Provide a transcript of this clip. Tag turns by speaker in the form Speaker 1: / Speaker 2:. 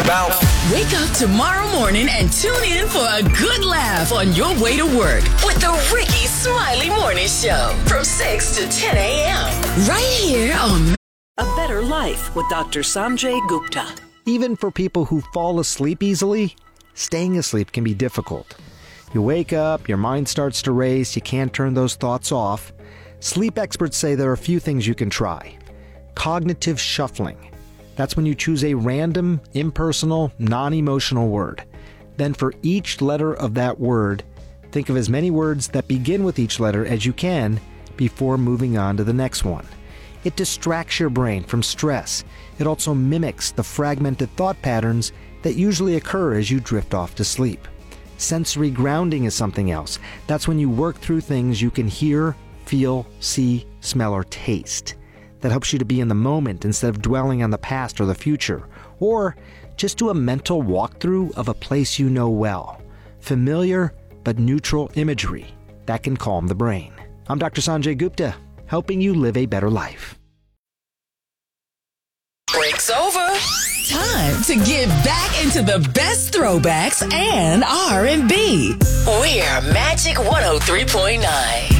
Speaker 1: about.
Speaker 2: Wake up tomorrow morning and tune in for a good laugh on your way to work with the Ricky Smiley Morning Show from 6 to 10 a.m. Right here on
Speaker 3: A Better Life with Dr. Sanjay Gupta.
Speaker 4: Even for people who fall asleep easily, staying asleep can be difficult. You wake up, your mind starts to race, you can't turn those thoughts off. Sleep experts say there are a few things you can try. Cognitive shuffling. That's when you choose a random, impersonal, non-emotional word. Then for each letter of that word, think of as many words that begin with each letter as you can before moving on to the next one. It distracts your brain from stress. It also mimics the fragmented thought patterns that usually occur as you drift off to sleep. Sensory grounding is something else. That's when you work through things you can hear, feel, see, smell, or taste. That helps you to be in the moment instead of dwelling on the past or the future. Or just do a mental walkthrough of a place you know well. Familiar but neutral imagery. That can calm the brain. I'm Dr. Sanjay Gupta, helping you live a better life.
Speaker 2: Break's over. Time to get back into the best throwbacks and R&B. We're Magic 103.9.